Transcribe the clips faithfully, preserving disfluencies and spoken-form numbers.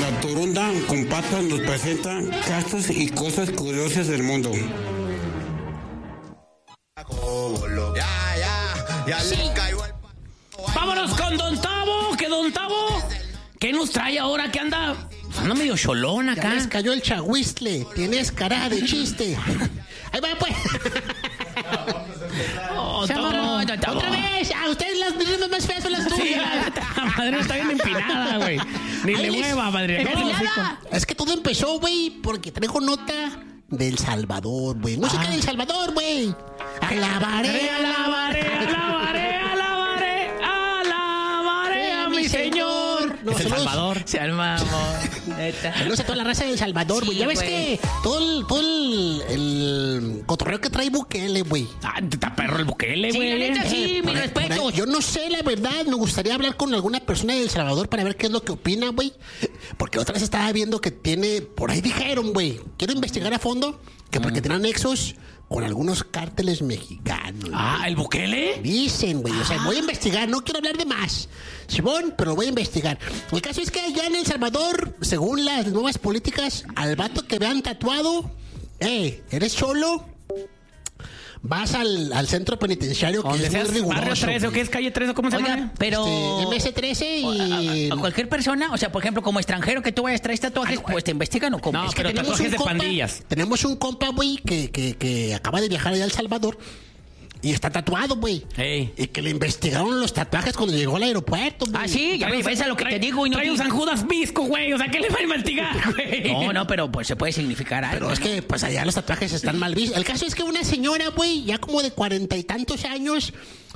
La Turunda con patas nos presenta casos y cosas curiosas del mundo. Ya, ya, ya sí. Le caigo el... Vámonos con Don Tavo, que Don Tavo, ¿qué nos trae ahora? ¿Qué anda? Anda medio cholón acá. Ya les cayó el chagüistle, tienes cara de chiste. Ahí va, pues. Oh, no, no, no, otra vez, a ustedes las mismas más feas son las tuyas. Sí, la, la madre está bien empinada, güey. Ni Ay, le les... mueva, madre. No, es que todo empezó, güey, porque traigo nota del Salvador, güey. Música ah. del Salvador, güey. Alabaré, alabaré, alabaré, alabaré, alabaré a mi Señor. No, es El Salvador. Se arma, amor. Saludos a toda la raza del Salvador, güey. Sí, ya ves wey. que todo el, todo el, el cotorreo que trae Bukele, güey. Ah, está perro el Bukele, güey. Sí, la neta, sí, eh, mi respeto. Yo no sé, la verdad, me gustaría hablar con alguna persona del Salvador para ver qué es lo que opina, güey. Porque otra vez estaba viendo que tiene, por ahí dijeron, güey, quiero investigar a fondo, que porque mm. tienen nexos con algunos cárteles mexicanos. Ah, ¿el Bukele? Dicen, güey. O sea, voy a investigar. No quiero hablar de más, Simón, pero voy a investigar. El caso es que allá en El Salvador, según las nuevas políticas, al vato que vean tatuado, eh, ¿eres cholo? Vas al, al centro penitenciario que es muy riguroso. ¿Barrio trece o qué es calle trece o cómo se Oiga, llama? Pero... Este, M S trece y... A, a, a cualquier persona, o sea, por ejemplo, como extranjero que tú vayas a traer tatuajes, pues te investigan o cómo. No, es que pero tenemos tatuajes de compa, pandillas. Tenemos un compa, güey, que, que, que acaba de viajar allá a El Salvador y está tatuado, güey. Hey. Y que le investigaron los tatuajes cuando llegó al aeropuerto, güey. Ah, sí, ya ves a lo que trae, te digo. Y no trae te... un San Judas visco, güey. O sea, ¿qué le va a investigar, güey? No, no, pero pues se puede significar algo. Pero es que, pues allá los tatuajes están mal vistos. El caso es que una señora, güey, ya como de cuarenta y tantos años,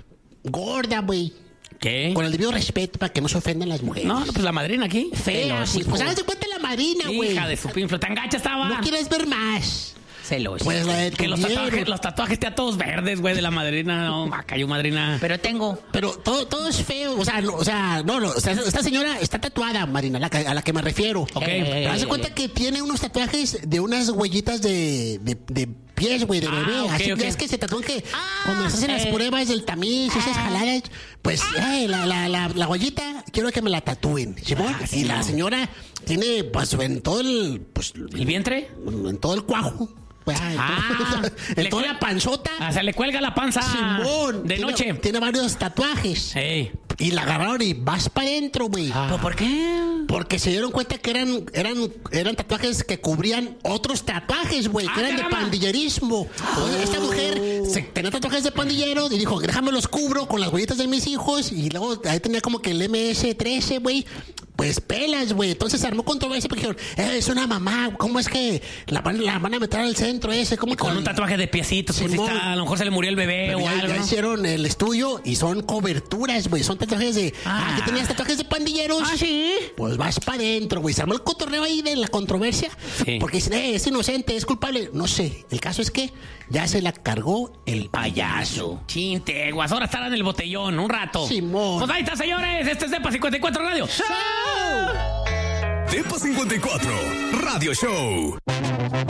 gorda, güey. ¿Qué? Con el debido respeto para que no se ofendan las mujeres. No, pues la madrina aquí. Fea, sí. Pues haz de cuenta la madrina, güey. Hija de su pinflo, tan gacha estaba. No quieres ver más. Celos. Pues la que los tatuajes, los tatuajes te a todos verdes, güey, de la madrina. No, cayó madrina. Pero tengo. Pero todo, todo es feo. O sea, no, o sea, no, no. O sea, esta señora está tatuada, Marina, a la, a la que me refiero. Ok. Eh, Pero haz de cuenta que tiene unos tatuajes de unas huellitas de, de, de pies, güey, de bebé. Ah, okay, Así okay. que es que se tatúan que ah, cuando se hacen eh, las pruebas del tamiz y esas jaladas, pues, eh, la, la, la, la huellita, quiero que me la tatúen. ¿Sí, ah, sí, y no. La señora tiene, pues, en todo el... Pues, ¿El vientre? En todo el cuajo. Pues, ah, en toda la panzota. Ah, se le cuelga la panza. Simón. De tiene, noche. Tiene varios tatuajes. Hey. Y la agarraron y vas para adentro, güey. Ah. ¿Por qué? Porque se dieron cuenta que eran, eran, eran tatuajes que cubrían otros tatuajes, güey. Ah, que eran caramba. de pandillerismo. Oh. Esta mujer se, tenía tatuajes de pandilleros y dijo, déjame los cubro con las huellitas de mis hijos. Y luego ahí tenía como que el M S trece, güey. Pues pelas, güey. Entonces se armó controversia porque dijeron, eh, es una mamá. ¿Cómo es que la van, la van a meter al centro ese? ¿Cómo con que... un tatuaje de piecitos? Pues está, a lo mejor se le murió el bebé. Pero o ya, algo. Ya ¿no? hicieron el estudio y son coberturas, güey. Son tatuajes de... Ah, ah, que tenías tatuajes de pandilleros. Ah, sí. Pues vas para adentro, güey. Se armó el cotorreo ahí de la controversia. Sí. Porque dicen, eh, es inocente, es culpable. No sé. El caso es que ya se la cargó el payaso. Chinteguas, ahora estará en el botellón un rato. Simón. Pues ahí está, señores. Este es Depa cincuenta y cuatro Radio. ¡Show! Depa cincuenta y cuatro Radio Show.